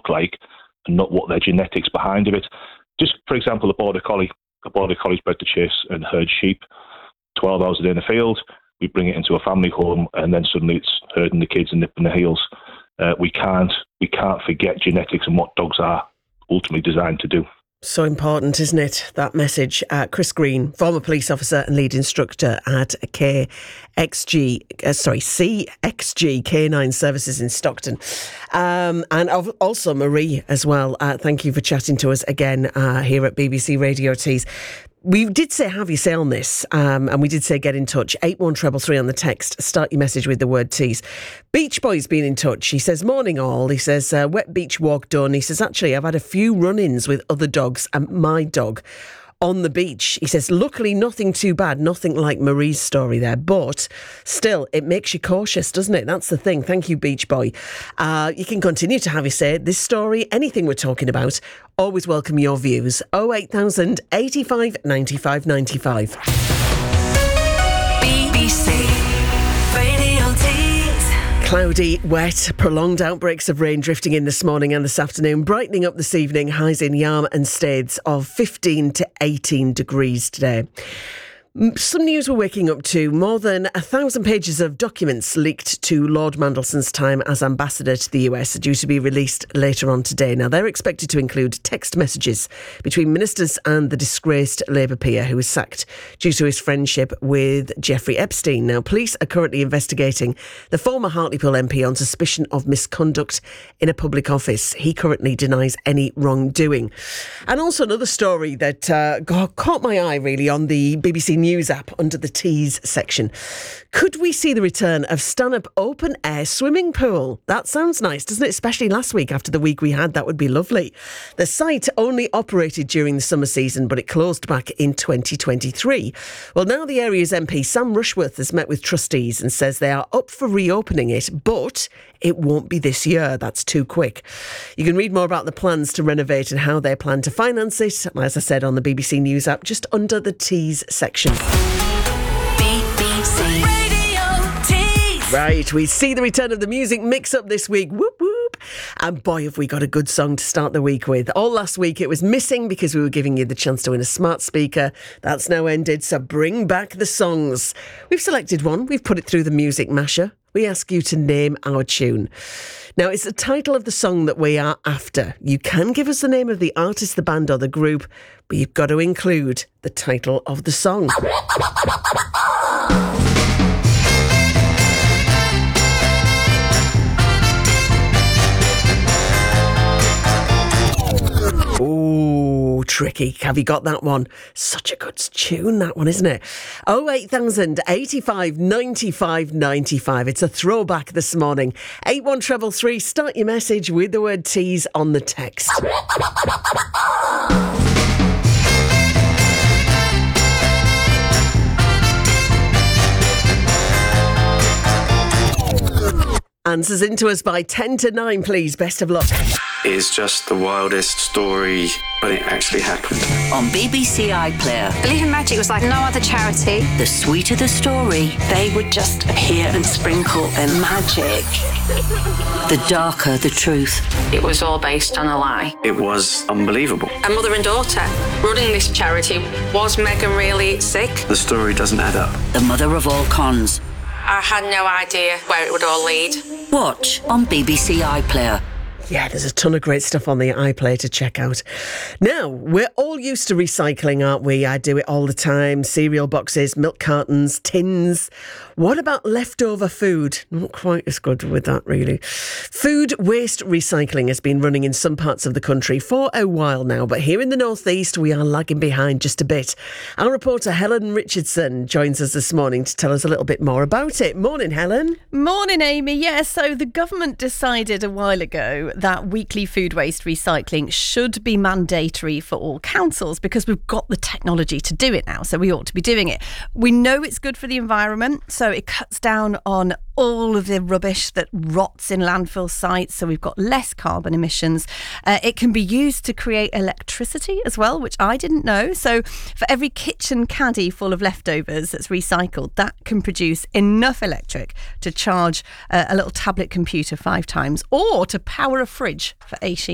look like and not what their genetics behind it. Just, for example, a border collie's bred to chase and herd sheep 12 hours a day in the field. We bring it into a family home, and then suddenly it's herding the kids and nipping the heels. We can't forget genetics and what dogs are ultimately designed to do. So important, isn't it, that message? Chris Green, former police officer and lead instructor at CXG K9 Services in Stockton. And also Marie as well. Thank you for chatting to us again here at BBC Radio Tees. We did say, have your say on this, and we did say get in touch. 81333 on the text. Start your message with the word tease. Beach Boy's been in touch. He says, morning all. He says, wet beach walk done. He says, actually, I've had a few run-ins with other dogs and my dog on the beach. He says, luckily nothing too bad, nothing like Marie's story there, but still it makes you cautious, doesn't it? That's the thing. Thank you, Beach Boy. You can continue to have your say. This story, anything we're talking about, always welcome your views. 08000 85 95 95. BBC Radio Tees. Cloudy, wet, prolonged outbreaks of rain drifting in this morning and this afternoon, brightening up this evening, highs in Yarm and Stades of 15 to 18 degrees today. Some news we're waking up to. More than 1,000 pages of documents leaked to Lord Mandelson's time as ambassador to the US are due to be released later on today. Now, they're expected to include text messages between ministers and the disgraced Labour peer who was sacked due to his friendship with Jeffrey Epstein. Now, police are currently investigating the former Hartlepool MP on suspicion of misconduct in a public office. He currently denies any wrongdoing. And also another story that caught my eye really on the BBC News app under the Tees section. Could we see the return of stand-up open-air swimming pool? That sounds nice, doesn't it? Especially last week after the week we had. That would be lovely. The site only operated during the summer season, but it closed back in 2023. Well, now the area's MP, Sam Rushworth, has met with trustees and says they are up for reopening it, but it won't be this year. That's too quick. You can read more about the plans to renovate and how they plan to finance it, as I said, on the BBC News app, just under the Tees section. BBC Radio Tees. Right, we see the return of the music mix-up this week. Whoop, whoop. And boy, have we got a good song to start the week with. All last week it was missing because we were giving you the chance to win a smart speaker. That's now ended, so bring back the songs. We've selected one. We've put it through the Music Masher. We ask you to name our tune. Now, it's the title of the song that we are after. You can give us the name of the artist, the band or the group, but you've got to include the title of the song. Ooh, tricky. Have you got that one? Such a good tune, that one, isn't it? 08000 85 95 95. It's a throwback this morning. 81333. Start your message with the word tease on the text. Answers into us by 10 to 9, please. Best of luck. Is just the wildest story, but it actually happened. On BBC iPlayer, Believe in Magic was like no other charity. the sweeter the story, They would just appear and sprinkle in magic. the darker the truth. It was all based on a lie. It was unbelievable. A mother and daughter running this charity. Was Meghan really sick? The story doesn't add up. The mother of all cons. I had no idea where it would all lead. Watch on BBC iPlayer. Yeah, there's a ton of great stuff on the iPlayer to check out. Now, we're all used to recycling, aren't we? I do it all the time. Cereal boxes, milk cartons, tins. What about leftover food? Not quite as good with that, really. Food waste recycling has been running in some parts of the country for a while now, but here in the northeast, we are lagging behind just a bit. Our reporter Helen Richardson joins us this morning to tell us a little bit more about it. Morning, Helen. Morning, Amy. Yes, so the government decided a while ago that weekly food waste recycling should be mandatory for all councils because we've got the technology to do it now, so we ought to be doing it. We know it's good for the environment, so it cuts down on all of the rubbish that rots in landfill sites, so we've got less carbon emissions. It can be used to create electricity as well, which I didn't know. So for every kitchen caddy full of leftovers that's recycled, that can produce enough electric to charge a little tablet computer 5 times or to power a fridge for 18